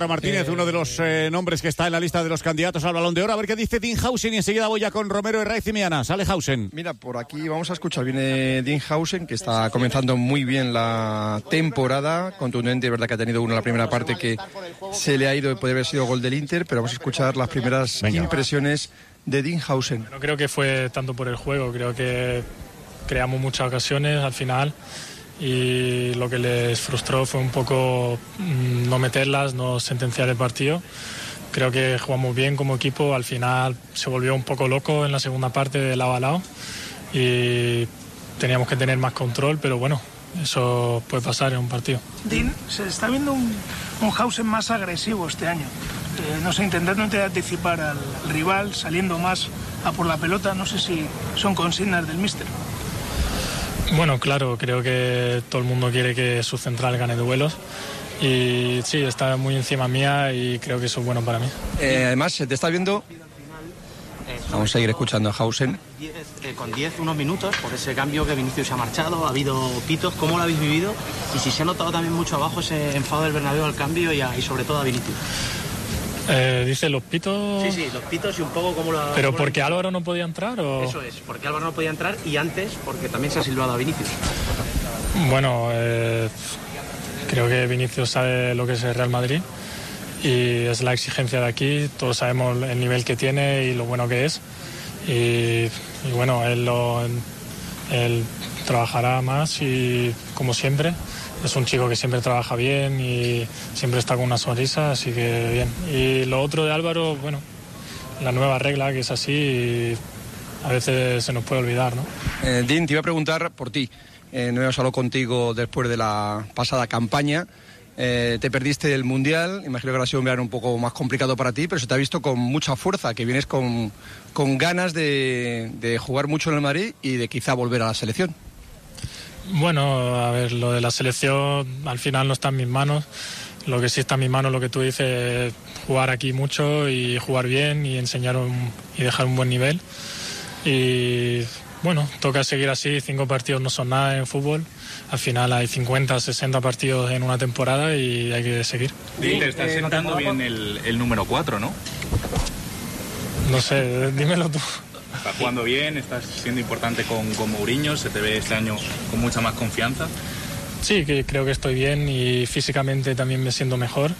Martínez, uno de los nombres que está en la lista de los candidatos al Balón de Oro. A ver qué dice Dinhausen y enseguida voy ya con Romero, Herraiz y Meana. Sale Hausen. Mira, por aquí vamos a escuchar. Viene Dinhausen, que está comenzando muy bien la temporada. Contundente, verdad que ha tenido uno en la primera parte que se le ha ido, puede haber sido gol del Inter, pero vamos a escuchar las primeras impresiones de Dinhausen. No creo que fue tanto por el juego, creo que creamos muchas ocasiones al final y lo que les frustró fue un poco no meterlas, no sentenciar el partido. Creo que jugamos bien como equipo, al final se volvió un poco loco en la segunda parte de lado a lado y teníamos que tener más control, pero bueno, eso puede pasar en un partido. Din, se está viendo un Hausen más agresivo este año, no sé, intentando anticipar al rival, saliendo más a por la pelota, no sé si son consignas del míster. Bueno, claro, creo que todo el mundo quiere que su central gane duelos y sí, está muy encima mía y creo que eso es bueno para mí. Además, se te está viendo... Vamos a seguir escuchando a Hausen. Con 10, unos minutos, por ese cambio que Vinicius se ha marchado, ha habido pitos, ¿cómo lo habéis vivido? Y si se ha notado también mucho abajo ese enfado del Bernabéu al cambio y sobre todo a Vinicius. Dice los pitos... Sí, los pitos y un poco como lo... ¿Pero porque Álvaro no podía entrar o...? Eso es, porque Álvaro no podía entrar y antes porque también se ha silbado a Vinicius. Bueno, creo que Vinicius sabe lo que es el Real Madrid y es la exigencia de aquí, todos sabemos el nivel que tiene y lo bueno que es y bueno, él trabajará más y como siempre... Es un chico que siempre trabaja bien y siempre está con una sonrisa, así que bien. Y lo otro de Álvaro, bueno, la nueva regla que es así y a veces se nos puede olvidar, ¿no? Din, te iba a preguntar por ti. No hemos hablado contigo después de la pasada campaña. Te perdiste el Mundial, imagino que ahora ha sido un verano un poco más complicado para ti, pero se te ha visto con mucha fuerza, que vienes con ganas de jugar mucho en el Madrid y de quizá volver a la selección. Bueno, a ver, lo de la selección al final no está en mis manos. Lo que sí está en mis manos, lo que tú dices, es jugar aquí mucho y jugar bien y enseñar y dejar un buen nivel. Y bueno, toca seguir así, 5 partidos no son nada en fútbol. Al final hay 50, 60 partidos en una temporada y hay que seguir. Sí, te estás sentando bien el número 4, ¿no? No sé, dímelo tú. Estás jugando bien, estás siendo importante con Mourinho, se te ve este año con mucha más confianza. Sí, que creo que estoy bien y físicamente también me siento mejor.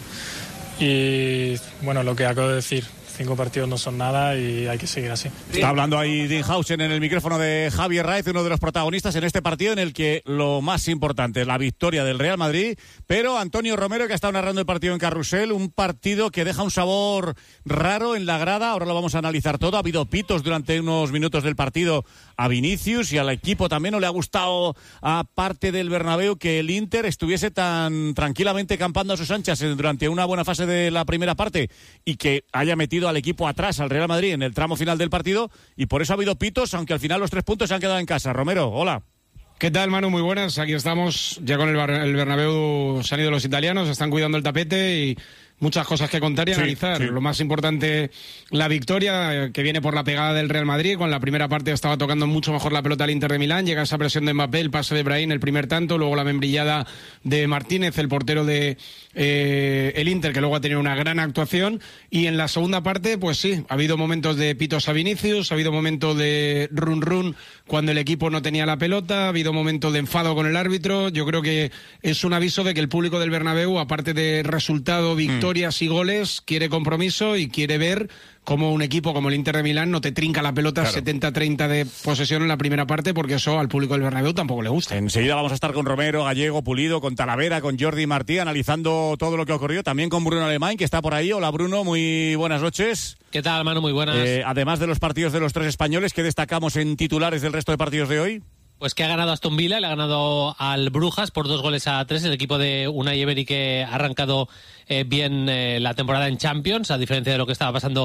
Y bueno, lo que acabo de decir, 5 partidos no son nada y hay que seguir así. Está hablando ahí Dinhausen en el micrófono de Javi Herraiz, uno de los protagonistas en este partido en el que lo más importante es la victoria del Real Madrid, pero Antonio Romero, que ha estado narrando el partido en Carrusel, un partido que deja un sabor raro en la grada, ahora lo vamos a analizar todo. Ha habido pitos durante unos minutos del partido a Vinicius y al equipo también no le ha gustado, a parte del Bernabéu, que el Inter estuviese tan tranquilamente campando a sus anchas durante una buena fase de la primera parte y que haya metido al equipo atrás, al Real Madrid, en el tramo final del partido, y por eso ha habido pitos, aunque al final los 3 puntos se han quedado en casa. Romero, hola. ¿Qué tal, Manu? Muy buenas. Aquí estamos ya con el Bernabéu. Se han ido los italianos, están cuidando el tapete y muchas cosas que contar y analizar. Sí. Lo más importante, la victoria que viene por la pegada del Real Madrid. Con la primera parte estaba tocando mucho mejor la pelota al Inter de Milán. Llega esa presión de Mbappé, el pase de Brahim, el primer tanto. Luego la membrillada de Martínez, el portero de el Inter, que luego ha tenido una gran actuación. Y en la segunda parte, pues sí, ha habido momentos de pitos a Vinicius, ha habido momentos de run cuando el equipo no tenía la pelota, ha habido momentos de enfado con el árbitro. Yo creo que es un aviso de que el público del Bernabéu, aparte de resultado, victorias y goles, quiere compromiso y quiere ver cómo un equipo como el Inter de Milán no te trinca la pelota, claro, 70-30 de posesión en la primera parte, porque eso al público del Bernabéu tampoco le gusta. Enseguida vamos a estar con Romero, Gallego, Pulido, con Talavera, con Jordi Martí, analizando todo lo que ocurrió, también con Bruno Alemán, que está por ahí. Hola, Bruno, muy buenas noches. ¿Qué tal, Manu? Muy buenas. Además de los partidos de los 3 españoles, ¿qué destacamos en titulares del resto de partidos de hoy? Pues que ha ganado Aston Villa, le ha ganado al Brujas por 2-3, el equipo de Unai Emery, que ha arrancado bien la temporada en Champions, a diferencia de lo que estaba pasando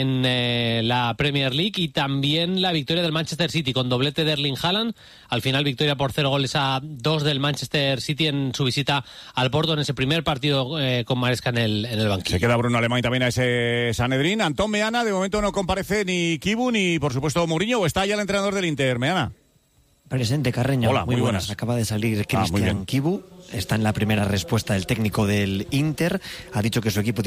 en la Premier League, y también la victoria del Manchester City con doblete de Erling Haaland. Al final victoria por 0-2 del Manchester City en su visita al Porto en ese primer partido con Maresca en el banquillo. Se queda Bruno Alemán y también a ese Sanedrín. Antón Meana, de momento no comparece ni Kibu ni por supuesto Mourinho, o está ya el entrenador del Inter, Meana. Presente, Carreño. Hola, muy buenas. Acaba de salir Cristian Kibu. Está en la primera respuesta del técnico del Inter. Ha dicho que su equipo